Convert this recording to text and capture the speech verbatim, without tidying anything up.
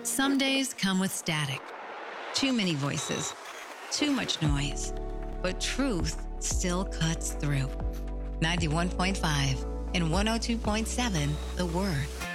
Some days come with static. Too many voices, too much noise, but truth still cuts through. ninety-one point five and one oh two point seven, The Word.